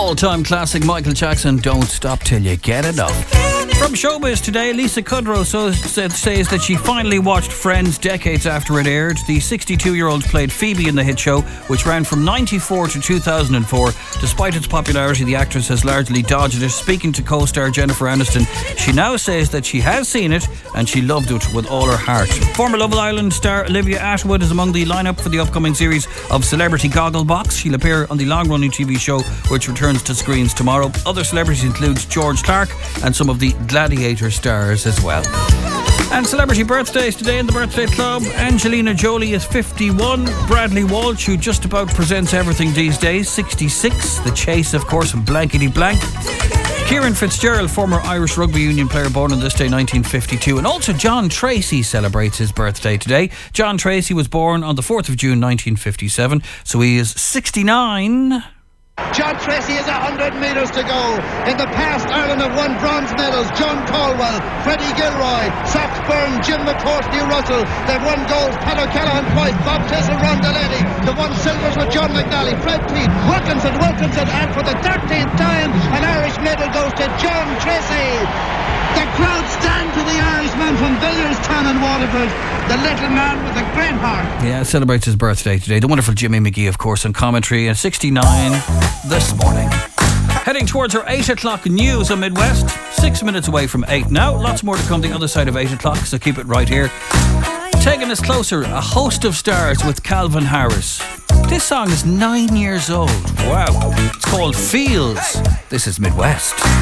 All-time classic Michael Jackson, Don't Stop Till You Get Enough. From Showbiz today, Lisa Kudrow says that she finally watched Friends decades after it aired. The 62-year-old played Phoebe in the hit show, which ran from 94 to 2004. Despite its popularity, the actress has largely dodged it. Speaking to co-star Jennifer Aniston, she now says that she has seen it and she loved it with all her heart. Former Love Island star Olivia Attwood is among the lineup for the upcoming series of Celebrity Gogglebox. She'll appear on the long-running TV show, which returns to screens tomorrow. Other celebrities include George Clark and some of the Gladiator stars as well. And celebrity birthdays today in the Birthday Club. Angelina Jolie is 51. Bradley Walsh, who just about presents everything these days, 66. The Chase, of course, and Blankety Blank. Kieran Fitzgerald, former Irish rugby union player, born on this day 1952. And also John Tracy celebrates his birthday today. John Tracy was born on the 4th of June 1957, so he is 69. John Tracy has 100 metres to go. In the past, Ireland have won bronze medals. John Caldwell, Freddie Gilroy, Sox Byrne, Jim McCourt, Hugh Russell. They've won golds. Pat O'Callaghan twice. Bob Tissell, Ron Delaney. They've won silvers with John McNally, Fred Peete, Wilkinson, and for the 13th time, an Irish medal goes to John Tracy. The crowd stand to the Irishman from Villarstown and Waterford, the little man with a great heart. Yeah, celebrates his birthday today. The wonderful Jimmy McGee, of course, on commentary at 69 this morning. Heading towards our 8 o'clock news on Midwest. 6 minutes away from 8 now. Lots more to come the other side of 8 o'clock, so keep it right here. Taking us closer, A Host of Stars with Calvin Harris. This song is 9 years old. Wow. It's called Feels. This is Midwest.